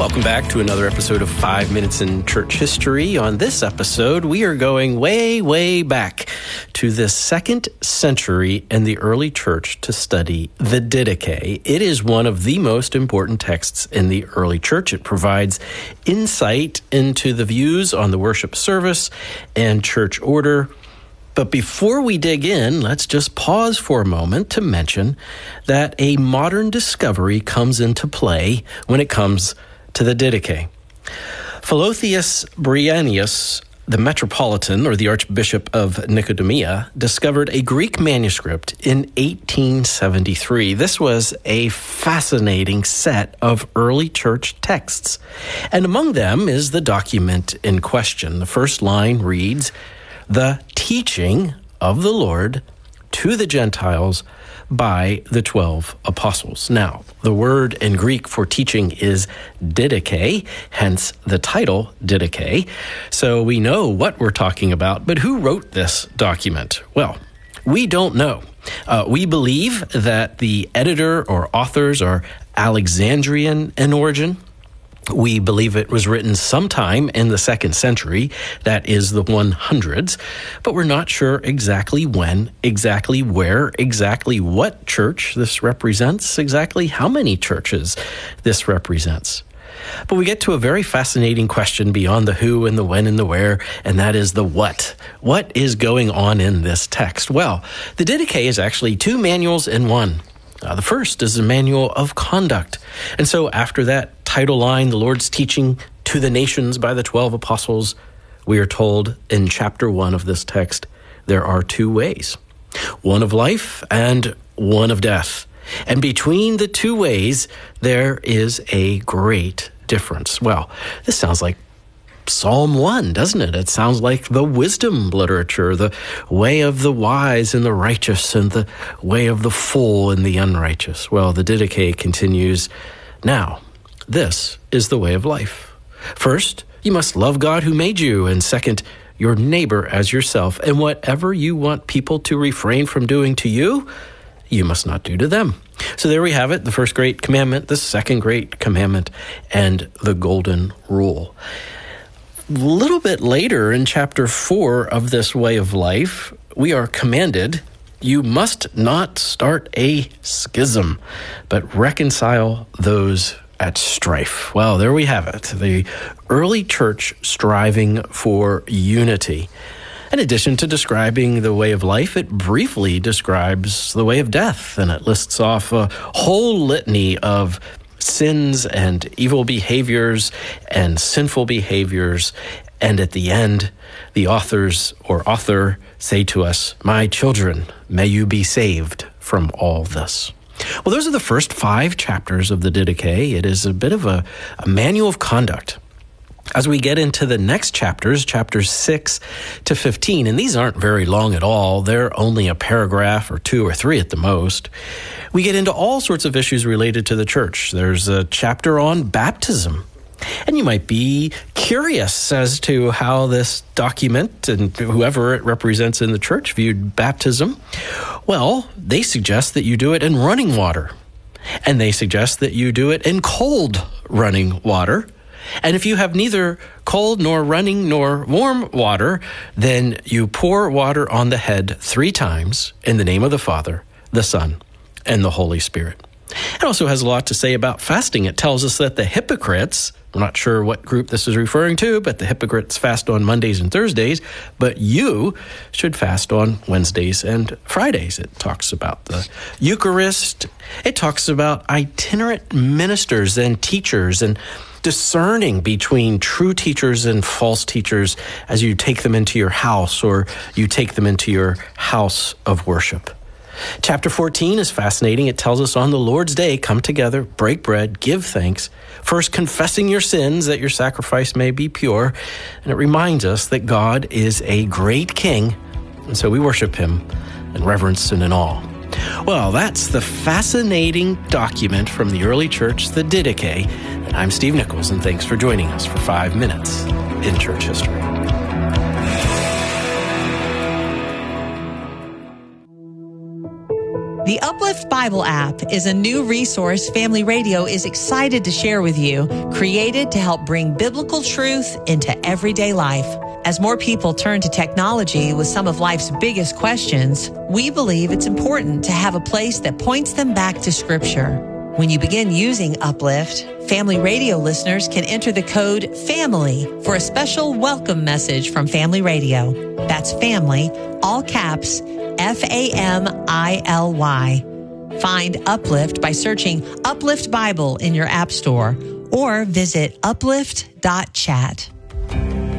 Welcome back to another episode of 5 Minutes in Church History. On this episode, we are going way, way back to the 2nd century in the early church to study the Didache. It is one of the most important texts in the early church. It provides insight into the views on the worship service and church order. But before we dig in, let's just pause for a moment to mention that a modern discovery comes into play when it comes to the Didache. Philotheus Bryennius, the Metropolitan, or the Archbishop of Nicomedia, discovered a Greek manuscript in 1873. This was a fascinating set of early church texts, and among them is the document in question. The first line reads, "The teaching of the Lord to the Gentiles by the 12 apostles." Now, the word in Greek for teaching is didache, hence the title Didache. So we know what we're talking about, but who wrote this document? Well, we don't know. We believe that the editor or authors are Alexandrian in origin. We believe it was written sometime in the 2nd century, that is the 100s, but we're not sure exactly when, exactly where, exactly what church this represents, exactly how many churches this represents. But we get to a very fascinating question beyond the who and the when and the where, and that is the what. What is going on in this text? Well, the Didache is actually 2 manuals in one. The first is a manual of conduct. And so after that title line, the Lord's teaching to the nations by the 12 apostles, we are told in chapter 1 of this text, there are 2 ways, one of life and one of death. And between the 2 ways, there is a great difference. Well, this sounds like Psalm 1, doesn't it? It sounds like the wisdom literature, the way of the wise and the righteous and the way of the fool and the unrighteous. Well, the Didache continues, now, this is the way of life. First, you must love God who made you, and second, your neighbor as yourself. And whatever you want people to refrain from doing to you, you must not do to them. So there we have it, the first great commandment, the second great commandment, and the golden rule. A little bit later in chapter 4 of this way of life, we are commanded, you must not start a schism, but reconcile those at strife. Well, there we have it, the early church striving for unity. In addition to describing the way of life, it briefly describes the way of death, and it lists off a whole litany of sins and evil behaviors and sinful behaviors. And at the end, the author say to us, my children, may you be saved from all this. Well, those are the first 5 chapters of the Didache. It is a bit of a manual of conduct. As we get into the next chapters 6 to 15, and these aren't very long at all, they're only a paragraph or 2 or 3 at the most, we get into all sorts of issues related to the church. There's a chapter on baptism. And you might be curious as to how this document and whoever it represents in the church viewed baptism. Well, they suggest that you do it in running water. And they suggest that you do it in cold running water. And if you have neither cold nor running nor warm water, then you pour water on the head 3 times in the name of the Father, the Son, and the Holy Spirit. It also has a lot to say about fasting. It tells us that the hypocrites, we're not sure what group this is referring to, but the hypocrites fast on Mondays and Thursdays, but you should fast on Wednesdays and Fridays. It talks about the Eucharist. It talks about itinerant ministers and teachers and discerning between true teachers and false teachers as you take them into your house or you take them into your house of worship. Chapter 14 is fascinating. It tells us on the Lord's Day, come together, break bread, give thanks, first confessing your sins that your sacrifice may be pure. And it reminds us that God is a great king, and so we worship him in reverence and in awe. Well, that's the fascinating document from the early church, the Didache. And I'm Steve Nichols, and thanks for joining us for 5 Minutes in Church History. The Uplift Bible app is a new resource Family Radio is excited to share with you, created to help bring biblical truth into everyday life. As more people turn to technology with some of life's biggest questions, we believe it's important to have a place that points them back to Scripture. When you begin using Uplift, Family Radio listeners can enter the code FAMILY for a special welcome message from Family Radio. That's family, all caps, FAMILY. Find Uplift by searching Uplift Bible in your app store or visit uplift.chat.